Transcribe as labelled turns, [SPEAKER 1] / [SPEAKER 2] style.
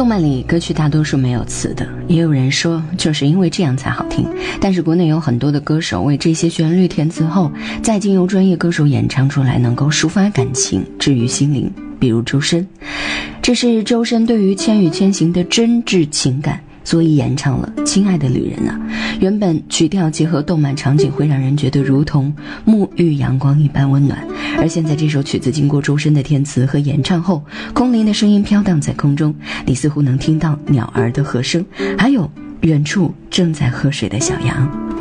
[SPEAKER 1] 动漫里歌曲大多数没有词的，也有人说就是因为这样才好听。但是国内有很多的歌手为这些旋律填词后，再经由专业歌手演唱出来，能够抒发感情，治愈心灵。比如周深，这是周深对于《千与千寻》的真挚情感，所以演唱了《亲爱的旅人》啊。原本曲调结合动漫场景，会让人觉得如同沐浴阳光一般温暖。而现在这首曲子经过周深的填词和演唱后，空灵的声音飘荡在空中，你似乎能听到鸟儿的和声，还有远处正在喝水的小羊。